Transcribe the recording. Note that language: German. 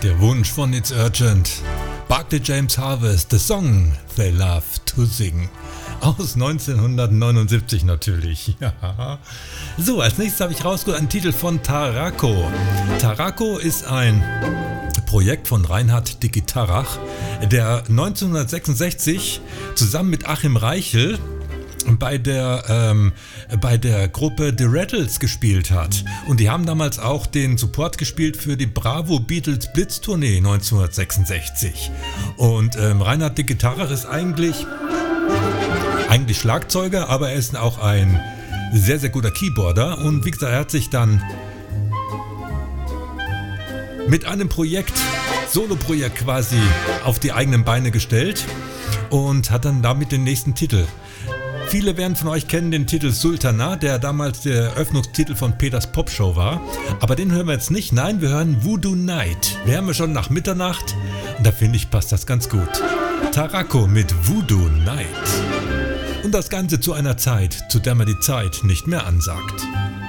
Der Wunsch von It's Urgent. Barclay James Harvest, The Song They Love to Sing. Aus 1979 natürlich. Ja. So, als nächstes habe ich rausgeholt einen Titel von Tarako. Tarako ist ein Projekt von Reinhard Dickie Tarrach, der 1966 zusammen mit Achim Reichel bei der Gruppe The Rattles gespielt hat. Und die haben damals auch den Support gespielt für die Bravo Beatles Blitz-Tournee 1966. Und Reinhard Dickie Tarrach ist eigentlich Schlagzeuger, aber er ist auch ein sehr, sehr guter Keyboarder. Und wie gesagt, er hat sich dann mit einem Solo-Projekt quasi auf die eigenen Beine gestellt und hat dann damit den nächsten Titel. Viele werden von euch kennen den Titel Sultana, der damals der Eröffnungstitel von Peters Popshow war. Aber den hören wir jetzt nicht. Nein, wir hören Voodoo Night. Wir haben ja schon nach Mitternacht und da finde ich, passt das ganz gut. Tarako mit Voodoo Night. Und das Ganze zu einer Zeit, zu der man die Zeit nicht mehr ansagt.